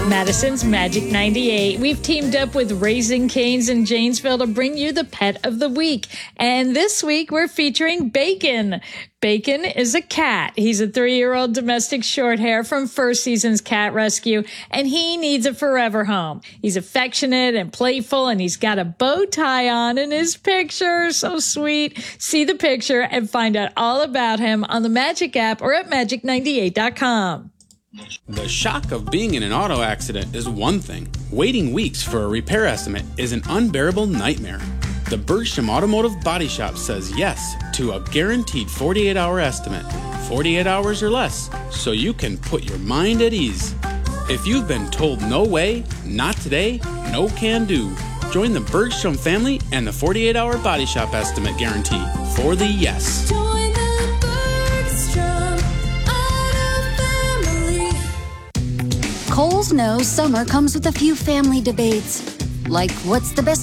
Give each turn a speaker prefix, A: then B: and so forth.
A: Madison's Magic 98. We've teamed up with Raising Cane's in Janesville to bring you the pet of the week. And this week we're featuring Bacon. Bacon is a cat. He's a 3-year-old domestic short hair from First Season's Cat Rescue, and he needs a forever home. He's affectionate and playful, and he's got a bow tie on in his picture. So sweet. See the picture and find out all about him on the Magic app or at magic98.com.
B: The shock of being in an auto accident is one thing. Waiting weeks for a repair estimate is an unbearable nightmare. The Bergstrom Automotive Body Shop says yes to a guaranteed 48-hour estimate, 48 hours or less, so you can put your mind at ease. If you've been told no way, not today, no can do, join the Bergstrom family and the 48-hour Body Shop estimate guarantee for the yes.
C: Kohl's knows summer comes with a few family debates, like what's the best